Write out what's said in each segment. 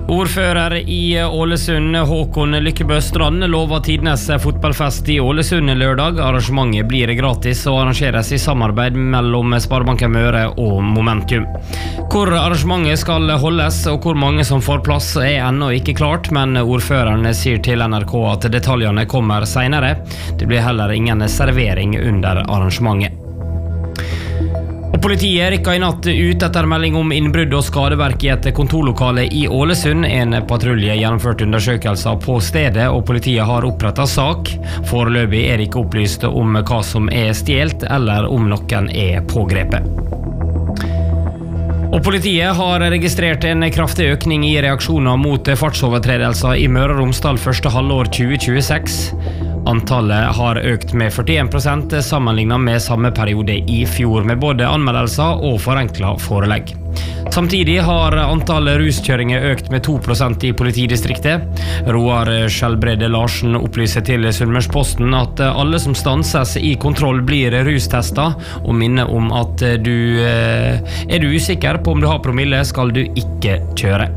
Ordfører i Ålesund, Håkon Lykkebø Strand, lover tidenes fotballfest i Ålesund lørdag. Arrangementet blir gratis og arrangeres i samarbeid mellom Sparebanken Møre og Momentum. Hvor arrangementet skal holdes og hvor mange som får plass er ennå ikke klart, men ordføreren sier til NRK at detaljene kommer senere. Det blir heller ingen servering under arrangementet. Og politiet rykket i natt ut etter melding om innbrudd og skadeverk i et kontorlokale i Ålesund. En patrulje gjennomførte undersøkelser på stedet, og politiet har opprettet sak. Foreløpig er det ikke opplyst om hva som er stjelt, eller om noen er pågrepet. Og politiet har registrert en kraftig økning i reaksjoner mot fartsovertredelser i Møre og Romsdal første halvår 2026. Antallet har økt med 41% sammenlignet med samme periode i fjor, med både anmeldelser og forenklet forelegg. Samtidig har antallet ruskjøringer økt med 2% i politidistriktet. Roar Skjelbrede Larsen opplyser til Sunnmørsposten at alle som stanses i kontroll blir rustestet, og minner om at er du usikker på om du har promille, skal du ikke kjøre.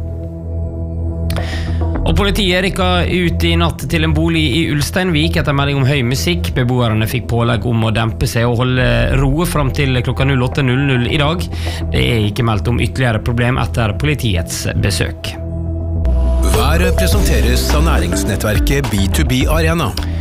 Og politiet rykket ut i natt til en bolig i Ulsteinvik etter melding om høy musikk. Beboerne fikk pålegg om å dempe seg og holde ro frem til klokka 08:00 i dag. Det er ikke meldt om ytterligere problem etter politiets besøk. Været presenteres av næringsnettverket B2B Arena.